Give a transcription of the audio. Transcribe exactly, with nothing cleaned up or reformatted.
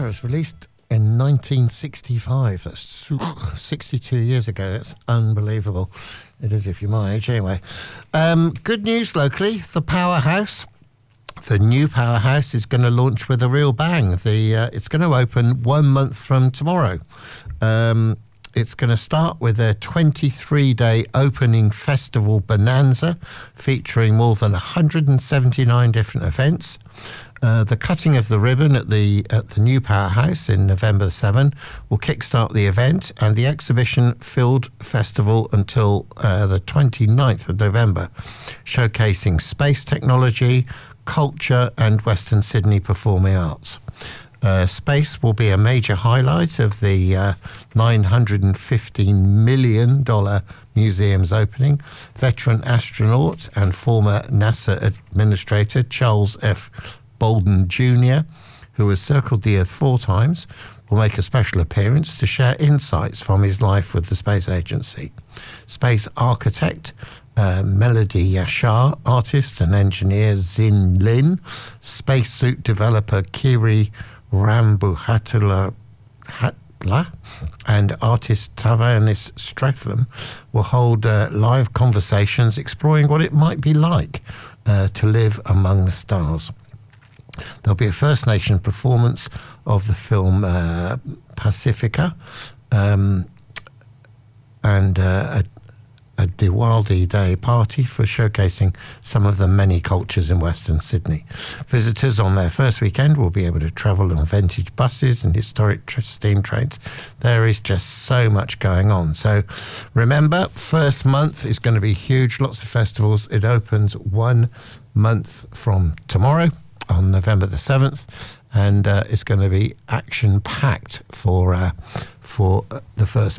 it was released in nineteen sixty-five. That's sixty-two years ago. That's unbelievable. It is if you're my age. Anyway, um, good news locally. The Powerhouse, the new Powerhouse, is going to launch with a real bang. The uh, It's going to open one month from tomorrow. Um, it's going to start with a twenty-three day opening festival bonanza featuring more than one hundred seventy-nine different events. Uh, the cutting of the ribbon at the at the new Powerhouse in November seventh will kickstart the event, and the exhibition-filled festival until uh, the twenty-ninth of November, showcasing space technology, culture and Western Sydney performing arts. Uh, space will be a major highlight of the uh, nine hundred fifteen million dollars museum's opening. Veteran astronaut and former NASA administrator Charles F. Bolden Junior, who has circled the Earth four times, will make a special appearance to share insights from his life with the space agency. Space architect Uh, Melody Yashar, artist and engineer Zin Lin, spacesuit developer Kiri Rambuhatla Hatla, and artist Tavanis Stratham will hold uh, live conversations exploring what it might be like uh, to live among the stars. There'll be a First Nation performance of the film uh, Pacifica, um, and uh, a a Diwali Day party for showcasing some of the many cultures in Western Sydney. Visitors on their first weekend will be able to travel on vintage buses and historic tr- steam trains. There is just so much going on. So remember, first month is going to be huge, lots of festivals. It opens one month from tomorrow on November the seventh, and uh, it's going to be action-packed for, uh, for the first